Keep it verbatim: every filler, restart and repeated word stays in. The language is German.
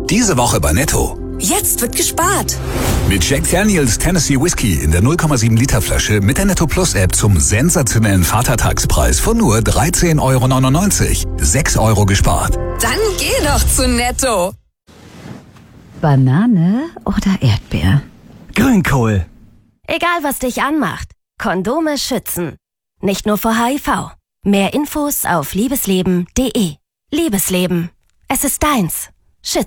Diese Woche bei Netto. Jetzt wird gespart. Mit Jack Daniels Tennessee Whiskey in der null Komma sieben Liter Flasche mit der Netto Plus App zum sensationellen Vatertagspreis von nur dreizehn Euro neunundneunzig. sechs Euro gespart. Dann geh doch zu Netto. Banane oder Erdbeer? Grünkohl. Egal, was dich anmacht. Kondome schützen. Nicht nur vor H I V. Mehr Infos auf liebesleben punkt de. Liebesleben. Es ist deins.